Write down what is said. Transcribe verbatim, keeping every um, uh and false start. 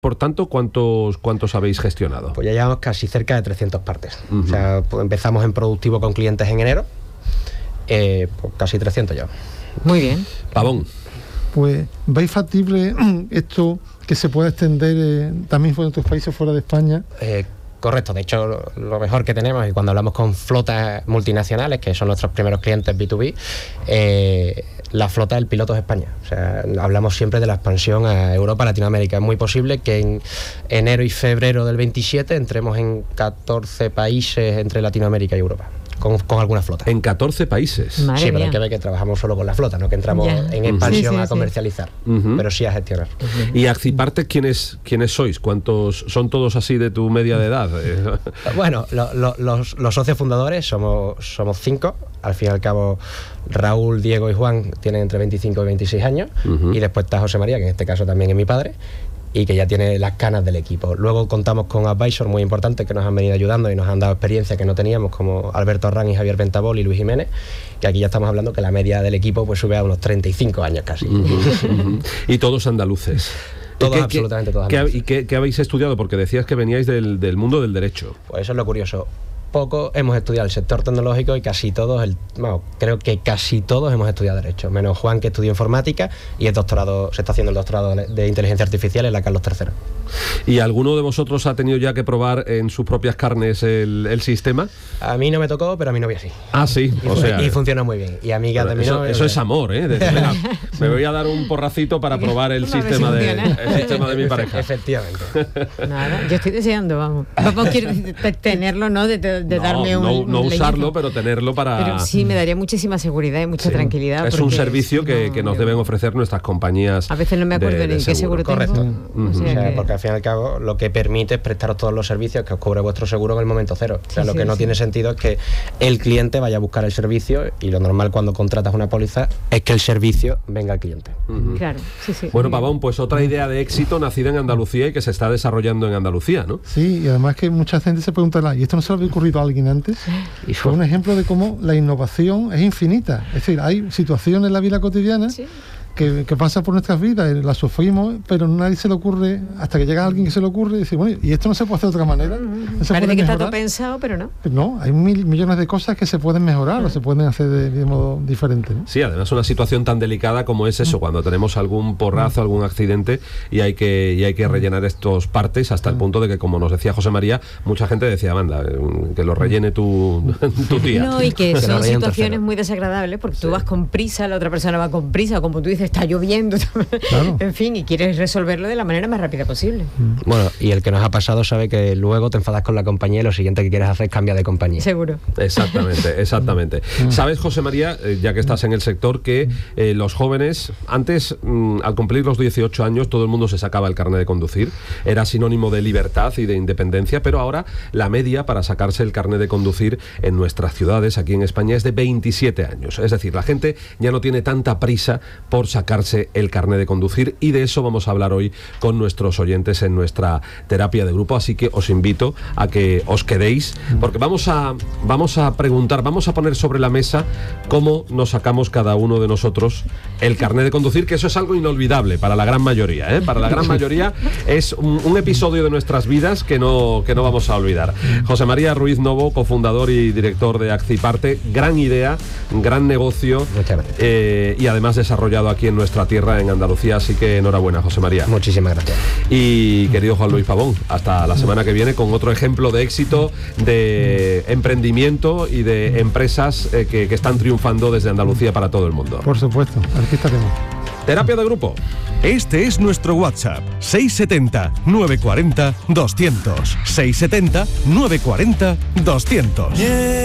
Por tanto, ¿cuántos, cuántos habéis gestionado? Pues ya llevamos casi cerca de trescientas partes. Uh-huh. O sea, pues empezamos en productivo con clientes en enero, eh, pues casi trescientos ya. Muy bien. Pavón. Pues, ¿veis factible esto que se pueda extender eh, también por otros países fuera de España? Eh, correcto, de hecho lo, lo mejor que tenemos, y cuando hablamos con flotas multinacionales, que son nuestros primeros clientes B dos B, eh, la flota del piloto es España. O sea, hablamos siempre de la expansión a Europa, Latinoamérica. Es muy posible que en enero y febrero del veintisiete entremos en catorce países entre Latinoamérica y Europa. Con, con alguna flota. En catorce países. Madre sí, pero mía. hay que ver que trabajamos solo con la flota, no que entramos Ya. en expansión Sí, sí, a sí. comercializar, Uh-huh. pero sí a gestionar. ¿Y Accipartec quiénes, quiénes sois? ¿Cuántos son todos así de tu media de edad? Bueno, lo, lo, los, los socios fundadores somos, somos cinco. Al fin y al cabo, Raúl, Diego y Juan tienen entre veinticinco y veintiséis años. Uh-huh. Y después está José María, que en este caso también es mi padre, y que ya tiene las canas del equipo. Luego contamos con advisors muy importantes que nos han venido ayudando y nos han dado experiencia que no teníamos, como Alberto Arrán y Javier Ventabol y Luis Jiménez, que aquí ya estamos hablando que la media del equipo pues sube a unos treinta y cinco años casi. Uh-huh, uh-huh. Y todos andaluces. Todos, ¿Y qué- absolutamente todos qué- andaluces. ¿Y qué, qué habéis estudiado? Porque decías que veníais del, del mundo del derecho. Pues eso es lo curioso. Poco hemos estudiado el sector tecnológico y casi todos, el, bueno, creo que casi todos hemos estudiado Derecho, menos Juan, que estudió Informática y el doctorado, se está haciendo el doctorado de, de Inteligencia Artificial en la Carlos tercero. ¿Y alguno de vosotros ha tenido ya que probar en sus propias carnes el, el sistema? A mí no me tocó, pero a mi novia sí. Ah, sí, Y, o fun- sea... y funciona muy bien. Y amigas de mi Eso, novia, eso es amor, ¿eh? Decir, venga, me voy a dar un porracito para probar el A ver si sistema de, funciona. el sistema de mi Efe- pareja. Efectivamente. Nada, yo estoy deseando, vamos. Vamos, quiero de- tenerlo, ¿no? De, de- de No, darme un. no, no un usarlo, leñazo. pero tenerlo para... Pero sí, me daría muchísima seguridad y mucha Sí. tranquilidad. Es un porque servicio si que, no, que nos yo- deben ofrecer nuestras compañías. A veces no me acuerdo de- ni de qué seguro tengo. Correcto. O O sea sea, que- porque al fin y al cabo lo que permite es prestaros todos los servicios que os cubre vuestro seguro en el momento cero. O sea, Sí, lo sí, que no sí. tiene sentido es que el cliente vaya a buscar el servicio, y lo normal cuando contratas una póliza es que el servicio venga al cliente. Ujú. Claro, sí, sí. Bueno, Pavón, pues otra idea de éxito nacida en Andalucía y que se está desarrollando en Andalucía, ¿no? Sí, y además que mucha gente se preguntará, ¿y esto no se le había ocurrido a alguien antes? Y fue un ejemplo de cómo la innovación es infinita. Es decir, hay situaciones en la vida cotidiana Sí. que, que pasan por nuestras vidas, y las sufrimos, pero nadie se le ocurre, hasta que llega alguien que se le ocurre y dice, bueno, ¿y esto no se puede hacer de otra manera? ¿No se Parece puede que está mejorar? todo pensado, pero no. No, hay mil millones de cosas que se pueden mejorar o se pueden hacer de, de modo diferente, ¿no? Sí, además una situación tan delicada como es eso, cuando tenemos algún porrazo, algún accidente y hay que y hay que rellenar estos partes hasta el punto de que, como nos decía José María, mucha gente decía, manda, eh, que lo rellene tu, tu tía. No, y que Que lo son rellene un situaciones tercero. muy desagradables porque tú vas con prisa, la otra persona va con prisa, como tú dices, está lloviendo, Claro. en fin, y quieres resolverlo de la manera más rápida posible. Bueno, y el que nos ha pasado sabe que luego te enfadas con la compañía y lo siguiente que quieres hacer es cambiar de compañía. Seguro. Exactamente, exactamente. Sabes, José María, eh, ya que estás en el sector, que eh, los jóvenes, antes, mm, al cumplir los dieciocho años, todo el mundo se sacaba el carnet de conducir, era sinónimo de libertad y de independencia, pero ahora la media para sacarse el carnet de conducir en nuestras ciudades, aquí en España, es de veintisiete años. Es decir, la gente ya no tiene tanta prisa por sacarse el carnet de conducir, y de eso vamos a hablar hoy con nuestros oyentes en nuestra terapia de grupo, así que os invito a que os quedéis, porque vamos a, vamos a preguntar, vamos a poner sobre la mesa cómo nos sacamos cada uno de nosotros el carnet de conducir, que eso es algo inolvidable para la gran mayoría, ¿eh? Para la gran mayoría es un, un episodio de nuestras vidas que no, que no vamos a olvidar. José María Ruiz Novo, cofundador y director de Accipartec, gran idea, gran negocio, Muchas gracias. eh, y además desarrollado aquí en nuestra tierra, en Andalucía, así que enhorabuena, José María. Muchísimas gracias. Y querido Juan Luis Pavón, hasta la semana que viene con otro ejemplo de éxito, de emprendimiento y de empresas eh, que, que están triunfando desde Andalucía para todo el mundo. Por supuesto, aquí estaremos. Terapia de grupo. Este es nuestro WhatsApp, seis setenta, nueve cuarenta, doscientos. seis setenta, nueve cuarenta, doscientos.